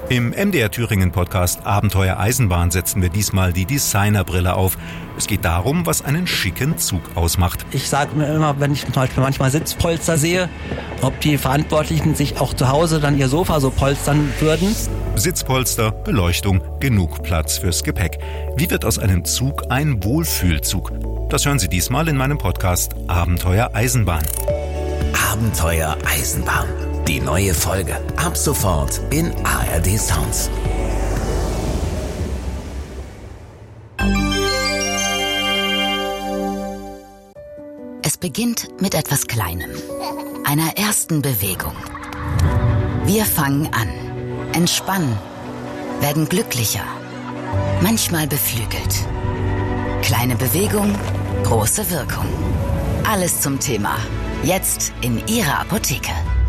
Im MDR Thüringen Podcast Abenteuer Eisenbahn setzen wir diesmal die Designerbrille auf. Es geht darum, was einen schicken Zug ausmacht. Ich sage mir immer, wenn ich zum Beispiel manchmal Sitzpolster sehe, ob die Verantwortlichen sich auch zu Hause dann ihr Sofa so polstern würden. Sitzpolster, Beleuchtung, genug Platz fürs Gepäck. Wie wird aus einem Zug ein Wohlfühlzug? Das hören Sie diesmal in meinem Podcast Abenteuer Eisenbahn. Abenteuer Eisenbahn. Die neue Folge ab sofort in ARD Sounds. Es beginnt mit etwas Kleinem, einer ersten Bewegung. Wir fangen an, entspannen, werden glücklicher, manchmal beflügelt. Kleine Bewegung, große Wirkung. Alles zum Thema. Jetzt in Ihrer Apotheke.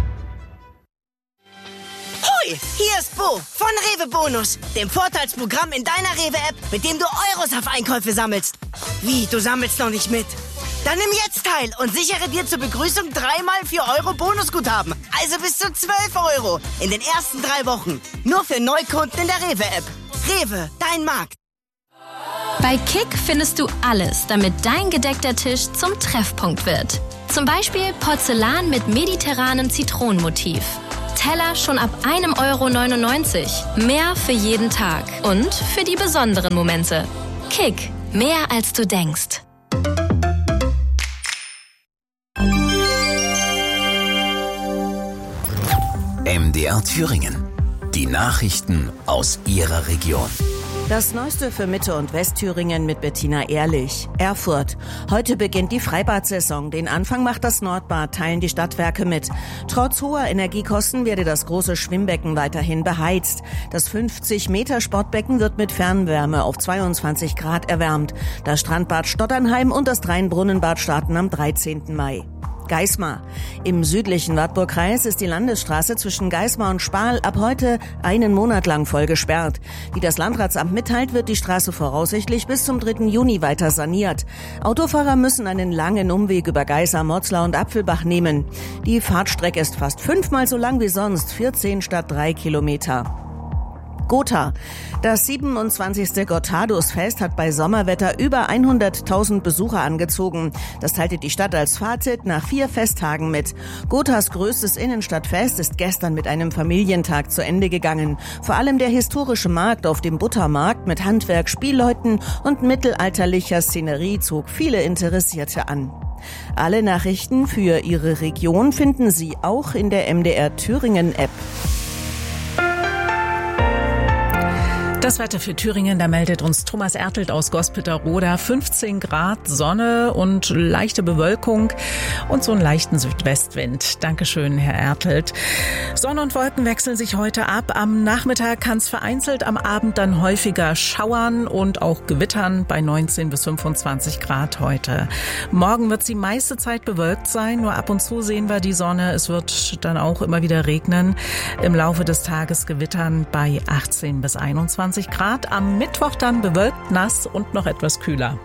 Hoi, hier ist Bo von Rewe Bonus, dem Vorteilsprogramm in deiner Rewe-App, mit dem du Euros auf Einkäufe sammelst. Wie, du sammelst noch nicht mit? Dann nimm jetzt teil und sichere dir zur Begrüßung 3x 4 Euro Bonusguthaben. Also bis zu 12 Euro in den ersten 3 Wochen. Nur für Neukunden in der Rewe-App. Rewe, dein Markt. Bei Kick findest du alles, damit dein gedeckter Tisch zum Treffpunkt wird. Zum Beispiel Porzellan mit mediterranem Zitronenmotiv. Teller schon ab 1,99 €. Mehr für jeden Tag und für die besonderen Momente. Kick, mehr als du denkst. MDR Thüringen. Die Nachrichten aus Ihrer Region. Das Neueste für Mitte- und Westthüringen mit Bettina Ehrlich. Erfurt. Heute beginnt die Freibad-Saison. Den Anfang macht das Nordbad, teilen die Stadtwerke mit. Trotz hoher Energiekosten werde das große Schwimmbecken weiterhin beheizt. Das 50-Meter-Sportbecken wird mit Fernwärme auf 22 Grad erwärmt. Das Strandbad Stotternheim und das Rheinbrunnenbad starten am 13. Mai. Geismar. Im südlichen Wartburgkreis ist die Landesstraße zwischen Geismar und Spahl ab heute einen Monat lang voll gesperrt. Wie das Landratsamt mitteilt, wird die Straße voraussichtlich bis zum 3. Juni weiter saniert. Autofahrer müssen einen langen Umweg über Geismar, Motzlau und Apfelbach nehmen. Die Fahrtstrecke ist fast 5-mal so lang wie sonst, 14 statt 3 Kilometer. Gotha. Das 27. Gotthardusfest hat bei Sommerwetter über 100.000 Besucher angezogen. Das teilte die Stadt als Fazit nach 4 Festtagen mit. Gothas größtes Innenstadtfest ist gestern mit einem Familientag zu Ende gegangen. Vor allem der historische Markt auf dem Buttermarkt mit Handwerk, Spielleuten und mittelalterlicher Szenerie zog viele Interessierte an. Alle Nachrichten für Ihre Region finden Sie auch in der MDR Thüringen App. Das Wetter für Thüringen, da meldet uns Thomas Ertelt aus Gospitterroda. 15 Grad, Sonne und leichte Bewölkung und so einen leichten Südwestwind. Dankeschön, Herr Ertelt. Sonne und Wolken wechseln sich heute ab. Am Nachmittag kann es vereinzelt, am Abend dann häufiger schauern und auch gewittern bei 19 bis 25 Grad heute. Morgen wird es die meiste Zeit bewölkt sein, nur ab und zu sehen wir die Sonne. Es wird dann auch immer wieder regnen. Im Laufe des Tages gewittern bei 18 bis 21 Grad. Am Mittwoch dann bewölkt, nass und noch etwas kühler.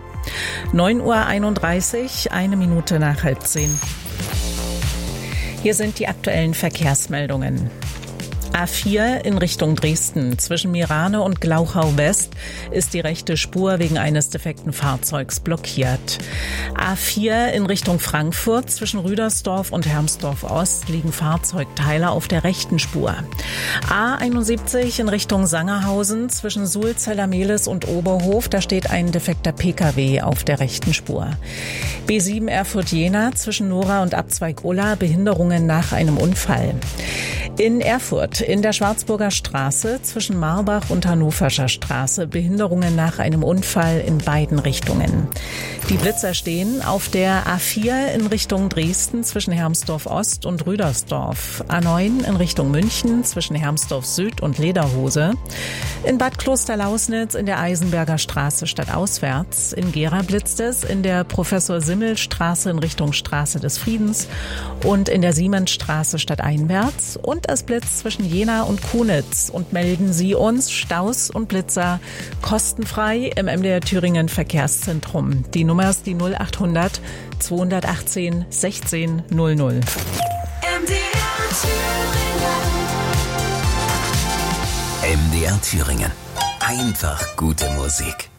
9:31 Uhr, 1 Minute nach 9:30. Hier sind die aktuellen Verkehrsmeldungen. A4 in Richtung Dresden. Zwischen Mirane und Glauchau West ist die rechte Spur wegen eines defekten Fahrzeugs blockiert. A4 in Richtung Frankfurt. Zwischen Rüdersdorf und Hermsdorf Ost liegen Fahrzeugteile auf der rechten Spur. A71 in Richtung Sangerhausen. Zwischen Sulzeller-Mehlis und Oberhof. Da steht ein defekter Pkw auf der rechten Spur. B7 Erfurt-Jena. Zwischen Nora und Abzweig Ulla. Behinderungen nach einem Unfall. In Erfurt in der Schwarzburger Straße zwischen Marbach und Hannoverscher Straße Behinderungen nach einem Unfall in beiden Richtungen. Die Blitzer stehen auf der A4 in Richtung Dresden zwischen Hermsdorf Ost und Rüdersdorf. A9 in Richtung München zwischen Hermsdorf Süd und Lederhose. In Bad Klosterlausnitz in der Eisenberger Straße stadtauswärts. In Gera blitzt es in der Professor-Simmel-Straße in Richtung Straße des Friedens und in der Siemensstraße stadteinwärts. Und es blitzt zwischen Jena und Kunitz. Und melden Sie uns Staus und Blitzer kostenfrei im MDR Thüringen Verkehrszentrum. Die Nummer ist die 0800 218 16 00. MDR Thüringen. Einfach gute Musik.